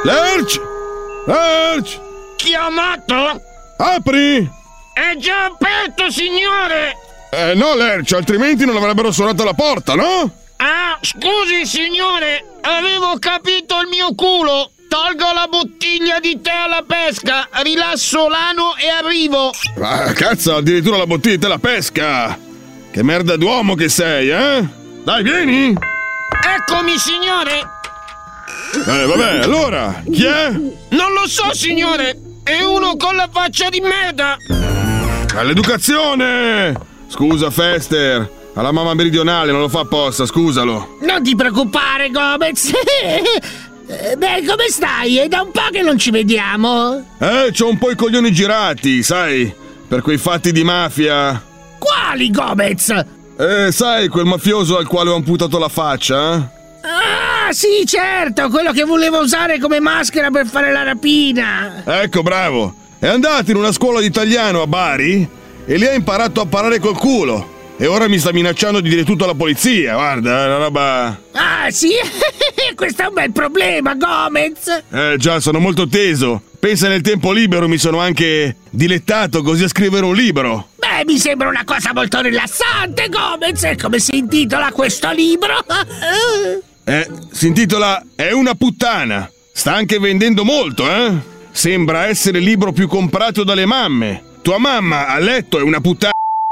Lerch! Lerch! Chiamato? Apri! È già aperto, signore! No, Lerch, altrimenti non avrebbero suonato alla porta, no? Ah, scusi, signore, avevo capito il mio culo. Tolgo la bottiglia di tè alla pesca, rilasso l'ano e arrivo. Ah, cazzo, addirittura la bottiglia di tè alla pesca! Che merda d'uomo che sei, eh? Dai, vieni! Eccomi, signore! Vabbè, allora, chi è? Non lo so, signore! È uno con la faccia di merda! All'educazione! Scusa, Fester, alla mamma meridionale, non lo fa apposta, scusalo. Non ti preoccupare, Gomez. Beh, come stai? È da un po' che non ci vediamo. C'ho un po' i coglioni girati, sai, per quei fatti di mafia. Quali, Gomez? Sai, quel mafioso al quale ho amputato la faccia? Ah, sì, certo, quello che voleva usare come maschera per fare la rapina. Ecco, bravo. È andato in una scuola di italiano a Bari e lì ha imparato a parare col culo. E ora mi sta minacciando di dire tutto alla polizia, guarda, è una roba... Ah, sì? Questo è un bel problema, Gomez. Già, sono molto teso. Pensa, nel tempo libero mi sono anche dilettato così a scrivere un libro. Beh, mi sembra una cosa molto rilassante, Gomez. Come si intitola questo libro? Si intitola È una puttana. Sta anche vendendo molto, eh? Sembra essere il libro più comprato dalle mamme. Tua mamma a letto è una puttana.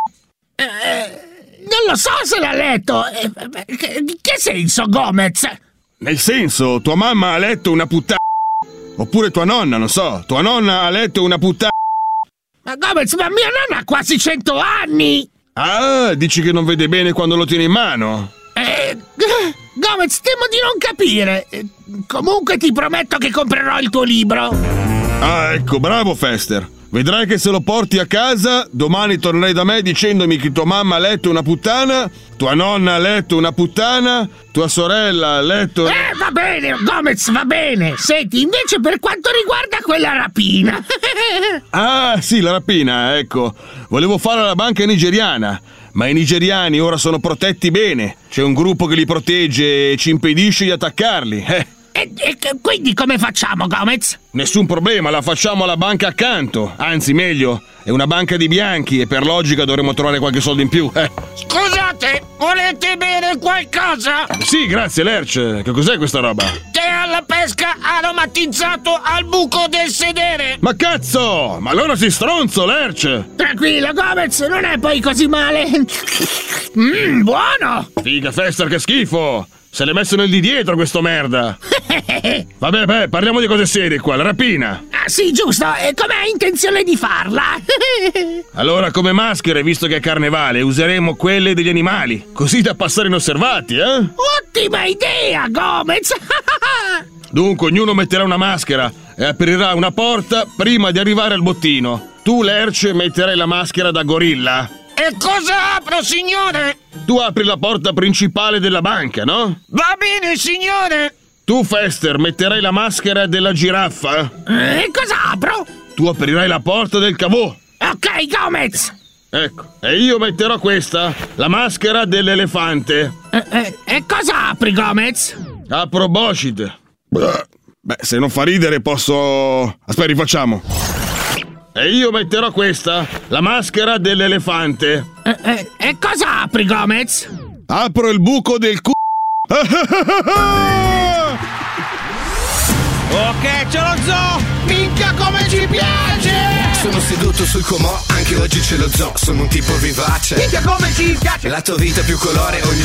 Non lo so se l'ha letto. Che senso, Gomez? Nel senso, tua mamma a letto è una puttana. Oppure tua nonna, non so. Tua nonna a letto è una puttana. Ma Gomez, ma mia nonna ha quasi 100 anni. Ah, dici che non vede bene quando lo tiene in mano? Gomez, temo di non capire. Comunque ti prometto che comprerò il tuo libro. Ah, ecco, bravo Fester. Vedrai che se lo porti a casa, domani tornerai da me dicendomi che tua mamma a letto è una puttana, tua nonna a letto è una puttana, tua sorella a letto... Va bene, Gomez, va bene. Senti, invece per quanto riguarda quella rapina... Ah, sì, la rapina, ecco. Volevo fare la banca nigeriana, ma i nigeriani ora sono protetti bene. C'è un gruppo che li protegge e ci impedisce di attaccarli, E quindi come facciamo, Gomez? Nessun problema, la facciamo alla banca accanto. Anzi, meglio, è una banca di bianchi e per logica dovremo trovare qualche soldo in più. Scusate, volete bere qualcosa? Sì, grazie, Lerch. Che cos'è questa roba? Tè alla pesca aromatizzato al buco del sedere. Ma cazzo! Ma allora si stronzo, Lerch! Tranquillo, Gomez, non è poi così male. Buono! Figa Fester, che schifo! Se l'è messo nel di dietro questo merda! Vabbè, parliamo di cose serie qua, la rapina! Ah, sì, giusto, e come hai intenzione di farla? Allora, come maschere, visto che è carnevale, useremo quelle degli animali, così da passare inosservati, eh? Ottima idea, Gomez! Dunque, ognuno metterà una maschera e aprirà una porta prima di arrivare al bottino. Tu, Lerch, metterai la maschera da gorilla. E cosa apro, signore? Tu apri la porta principale della banca, no? Va bene, signore! Tu, Fester, metterai la maschera della giraffa. E cosa apro? Tu aprirai la porta del cavò. Ok, Gomez! Ecco, e io metterò questa, la maschera dell'elefante. E cosa apri, Gomez? Apro Boschid. Beh, se non fa ridere posso... Aspetta, rifacciamo. E io metterò questa, la maschera dell'elefante. E cosa apri, Gomez? Apro il buco del c***o. Ok, ce lo zoo! Minchia come ci piace! Sono seduto sul comò, anche oggi ce lo zoo. Sono un tipo vivace. Minchia come ci piace! La tua vita più colore, ogni